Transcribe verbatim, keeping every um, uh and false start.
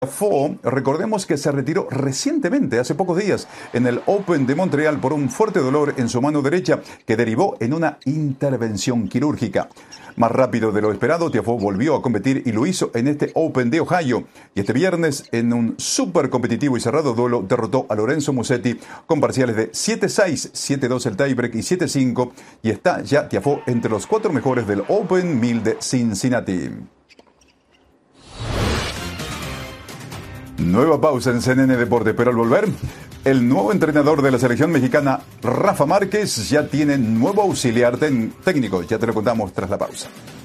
Tiafoe, recordemos que se retiró recientemente, hace pocos días, en el Open de Montreal por un fuerte dolor en su mano derecha que derivó en una intervención quirúrgica. Más rápido de lo esperado, Tiafoe volvió a competir y lo hizo en este Open de Ohio. Y este viernes, en un súper competitivo y cerrado duelo, derrotó a Lorenzo Musetti con parciales de siete seis, siete dos el tiebreak y siete cinco. Y está ya Tiafoe entre los cuatro mejores del Open mil de Cincinnati. Nueva pausa en C N N Deporte, pero al volver, el nuevo entrenador de la selección mexicana, Rafa Márquez, ya tiene nuevo auxiliar técnico. Ya te lo contamos tras la pausa.